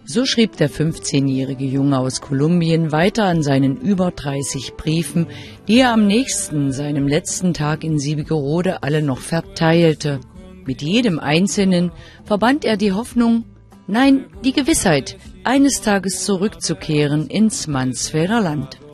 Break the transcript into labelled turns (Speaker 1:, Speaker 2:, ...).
Speaker 1: So schrieb der 15-jährige Junge aus Kolumbien weiter an seinen über 30 Briefen, die er am nächsten, seinem letzten Tag in Siebigerode, alle noch verteilte. Mit jedem einzelnen verband er die Hoffnung, nein, die Gewissheit, eines Tages zurückzukehren ins Mansfelder Land.